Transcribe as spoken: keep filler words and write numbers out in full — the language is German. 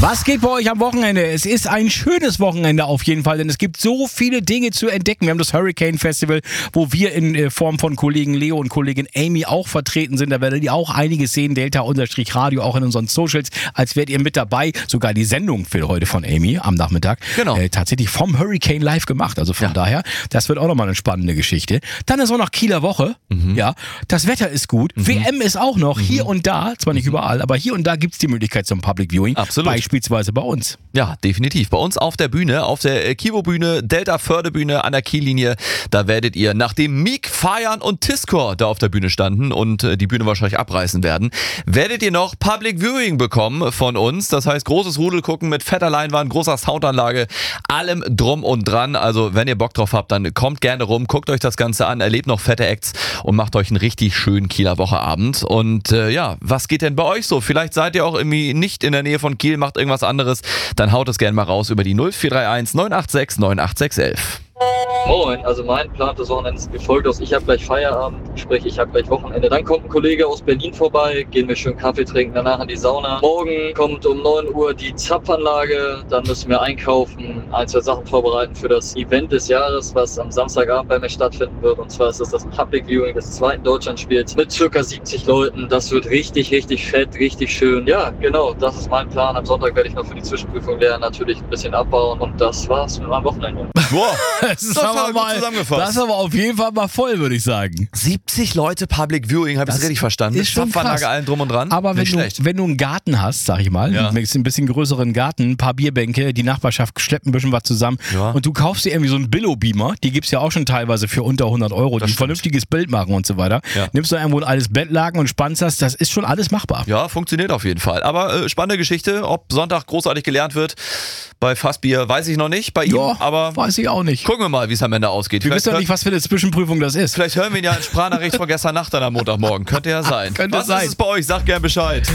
Was geht bei euch am Wochenende? Es ist ein schönes Wochenende auf jeden Fall, denn es gibt so viele Dinge zu entdecken. Wir haben das Hurricane Festival, wo wir in Form von Kollegen Leo und Kollegin Amy auch vertreten sind. Da werdet ihr auch einiges sehen, Delta-Radio, auch in unseren Socials, als wärt ihr mit dabei. Sogar die Sendung für heute von Amy am Nachmittag. Genau. Äh, tatsächlich vom Hurricane live gemacht. Also von ja. daher, das wird auch nochmal eine spannende Geschichte. Dann ist auch noch Kieler Woche. Mhm. Ja, das Wetter ist gut. Mhm. W M ist auch noch mhm. hier und da, zwar nicht mhm. überall, aber hier und da gibt es die Möglichkeit zum Public Viewing. Absolut. Beispielsweise bei uns. Ja, definitiv. Bei uns auf der Bühne, auf der Kivo-Bühne, Delta-Förde-Bühne an der Kiellinie, da werdet ihr, nachdem Meek, Fayan und Tiskor da auf der Bühne standen und die Bühne wahrscheinlich abreißen werden, werdet ihr noch Public Viewing bekommen von uns. Das heißt, großes Rudel gucken mit fetter Leinwand, großer Soundanlage, allem drum und dran. Also wenn ihr Bock drauf habt, dann kommt gerne rum, guckt euch das Ganze an, erlebt noch fette Acts und macht euch einen richtig schönen Kieler Wocheabend. Und äh, ja, was geht denn bei euch so? Vielleicht seid ihr auch irgendwie nicht in der Nähe von Kiel, macht irgendwas anderes, dann haut es gerne mal raus über die null vier drei eins neun acht sechs neun acht sechs eins eins. Moin, also mein Plan des Wochenendes ist wie folgt aus. Ich habe gleich Feierabend, sprich ich habe gleich Wochenende. Dann kommt ein Kollege aus Berlin vorbei, gehen wir schön Kaffee trinken, danach in die Sauna. Morgen kommt um neun Uhr die Zapfanlage, dann müssen wir einkaufen, ein, zwei Sachen vorbereiten für das Event des Jahres, was am Samstagabend bei mir stattfinden wird. Und zwar ist das das Public Viewing des zweiten Deutschlandspiels mit circa siebzig Leuten. Das wird richtig, richtig fett, richtig schön. Ja, genau, das ist mein Plan. Am Sonntag werde ich noch für die Zwischenprüfung lernen, natürlich ein bisschen abbauen. Und das war's mit meinem Wochenende. Wow. Das ist, das, aber mal, das ist aber auf jeden Fall mal voll, würde ich sagen. siebzig Leute Public Viewing, habe ich das richtig verstanden? Ist schon krass. Allen drum und dran. Aber wenn du, wenn du einen Garten hast, sag ich mal, ja. ein bisschen größeren Garten, ein paar Bierbänke, die Nachbarschaft schleppt ein bisschen was zusammen ja. und du kaufst dir irgendwie so einen Billo-Beamer, die gibt's ja auch schon teilweise für unter hundert Euro, das die ein vernünftiges Bild machen und so weiter. Ja. Nimmst du irgendwo ein altes Bettlaken und spannst das, das ist schon alles machbar. Ja, funktioniert auf jeden Fall. Aber äh, spannende Geschichte, ob Sonntag großartig gelernt wird. Bei Fassbier weiß ich noch nicht, bei ihm, ja, aber weiß ich auch nicht. Gucken wir mal, wie es am Ende ausgeht. Wir wissen doch nicht, was für eine Zwischenprüfung das ist. Vielleicht hören wir ihn ja in Sprachnachricht von gestern Nacht dann am Montagmorgen. Könnte ja sein. Könnte was sein. ist es bei euch? Sagt gern Bescheid.